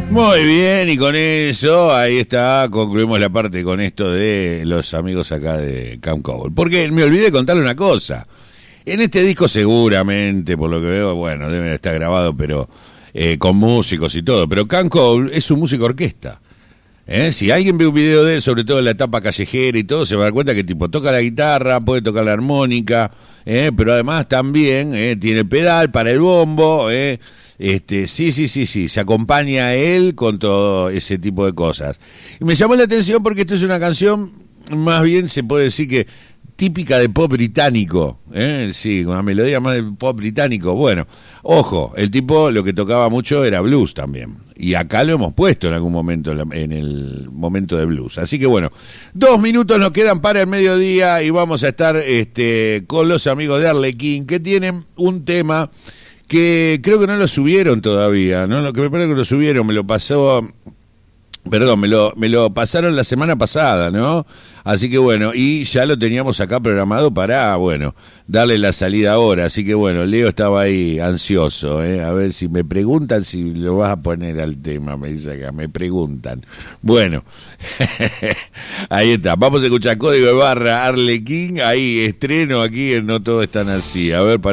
Muy bien, y con eso, ahí está, concluimos la parte con esto de los amigos acá de Camp Cobble. Porque me olvidé de contarle una cosa. En este disco seguramente, por lo que veo, bueno, debe estar grabado, pero con músicos y todo. Pero Camp Cobble es un músico orquesta. Si alguien ve un video de él, sobre todo en la etapa callejera y todo, se va a dar cuenta que tipo toca la guitarra, puede tocar la armónica, pero además también tiene el pedal para el bombo, sí, se acompaña a él con todo ese tipo de cosas. Y me llamó la atención porque esto es una canción, más bien se puede decir que típica de pop británico, sí, con una melodía más de pop británico. Bueno, ojo, el tipo lo que tocaba mucho era blues también, y acá lo hemos puesto en algún momento, en el momento de blues. Así que bueno, 2 minutos nos quedan para el mediodía y vamos a estar con los amigos de Arlequín, que tienen un tema que creo que no lo subieron todavía, ¿no? Lo que me parece que lo subieron, me lo pasaron la semana pasada, ¿no? Así que bueno, y ya lo teníamos acá programado para, bueno, darle la salida ahora. Así que bueno, Leo estaba ahí ansioso, a ver si me preguntan si lo vas a poner al tema, me dice acá, me preguntan. Bueno, ahí está, vamos a escuchar Código de Barra Arlequín, ahí estreno aquí en No Todo Es Tan Así. A ver,